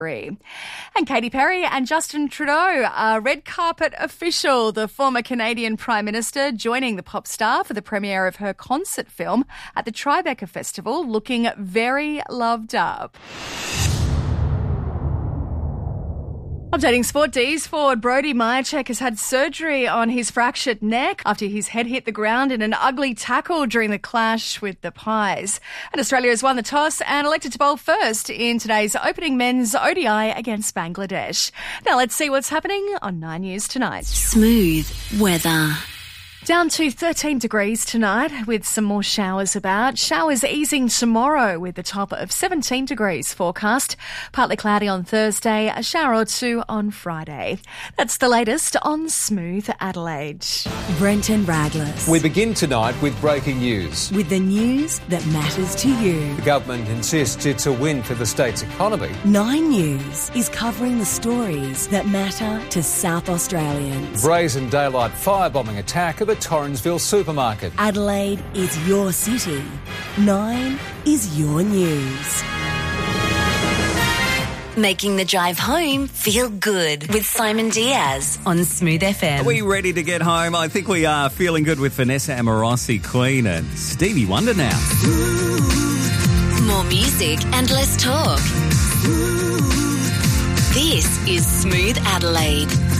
And Katy Perry and Justin Trudeau are red carpet official. The former Canadian Prime Minister joining the pop star for the premiere of her concert film at the Tribeca Festival, looking very loved up. Updating Sport D's forward Brodie Majacek has had surgery on his fractured neck after his head hit the ground in an ugly tackle during the clash with the Pies. And Australia has won the toss and elected to bowl first in today's opening men's ODI against Bangladesh. Now let's see what's happening on 9 News Tonight. Smooth weather. Down to 13 degrees tonight with some more showers about. Showers easing tomorrow with the top of 17 degrees forecast. Partly cloudy on Thursday, a shower or two on Friday. That's the latest on Smooth Adelaide. Brenton Radless. We begin tonight with breaking news. With the news that matters to you. The government insists it's a win for the state's economy. 9 News is covering the stories that matter to South Australians. Brazen daylight firebombing attack of a Torrensville supermarket. Adelaide is your city. 9 is your news. Making the drive home feel good with Simon Diaz on Smooth FM. Are we ready to get home? I think we are. Feeling good with Vanessa Amorosi, Queen, and Stevie Wonder now. More music and less talk. This is Smooth Adelaide.